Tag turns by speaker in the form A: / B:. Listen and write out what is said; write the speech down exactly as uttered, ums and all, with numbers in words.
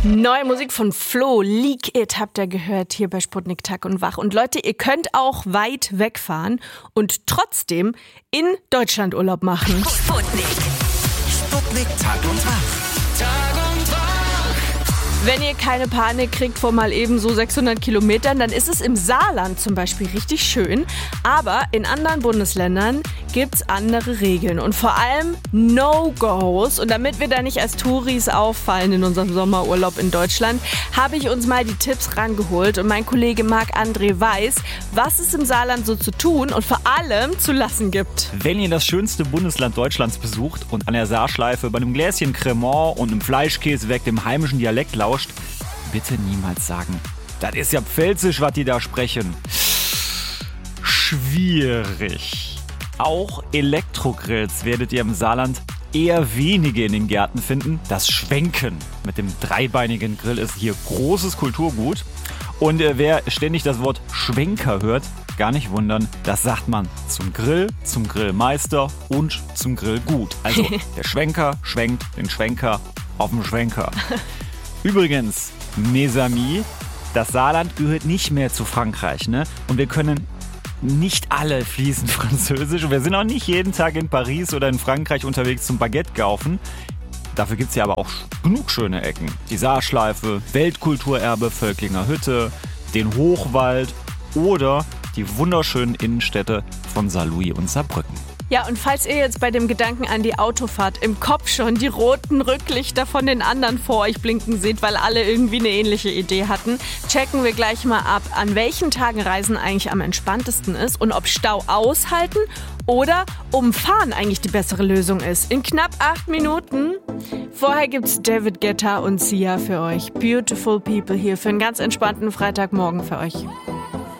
A: Neue Musik von Flo, Leak It, habt ihr gehört hier bei Sputnik Tag und Wach. Und Leute, ihr könnt auch weit wegfahren und trotzdem in Deutschland Urlaub machen.
B: Sputnik. Sputnik Tag und Wach. Tag und Wach.
A: Wenn ihr keine Panik kriegt vor mal eben so sechshundert Kilometern, dann ist es im Saarland zum Beispiel richtig schön. Aber in anderen Bundesländern gibt's andere Regeln und vor allem No-Gos. Und damit wir da nicht als Touris auffallen in unserem Sommerurlaub in Deutschland, habe ich uns mal die Tipps rangeholt. Und mein Kollege Marc-André weiß, was es im Saarland so zu tun und vor allem zu lassen gibt.
C: Wenn ihr das schönste Bundesland Deutschlands besucht und an der Saarschleife bei einem Gläschen Cremant und einem Fleischkäse weg dem heimischen Dialekt lauscht, bitte niemals sagen, das ist ja Pfälzisch, was die da sprechen. Schwierig. Auch Elektrogrills werdet ihr im Saarland eher wenige in den Gärten finden. Das Schwenken mit dem dreibeinigen Grill ist hier großes Kulturgut. Und äh, wer ständig das Wort Schwenker hört, gar nicht wundern, das sagt man zum Grill, zum Grillmeister und zum Grillgut. Also der Schwenker schwenkt den Schwenker auf dem Schwenker. Übrigens, mes amis, das Saarland gehört nicht mehr zu Frankreich, ne? Und wir können nicht alle fließend Französisch. Und wir sind auch nicht jeden Tag in Paris oder in Frankreich unterwegs zum Baguette kaufen. Dafür gibt es ja aber auch genug schöne Ecken. Die Saarschleife, Weltkulturerbe Völklinger Hütte, den Hochwald oder die wunderschönen Innenstädte von Saarlouis und Saarbrücken.
A: Ja, und falls ihr jetzt bei dem Gedanken an die Autofahrt im Kopf schon die roten Rücklichter von den anderen vor euch blinken seht, weil alle irgendwie eine ähnliche Idee hatten, checken wir gleich mal ab, an welchen Tagen Reisen eigentlich am entspanntesten ist und ob Stau aushalten oder umfahren eigentlich die bessere Lösung ist. In knapp acht Minuten. Vorher gibt's David Guetta und Sia für euch. Beautiful People hier für einen ganz entspannten Freitagmorgen für euch.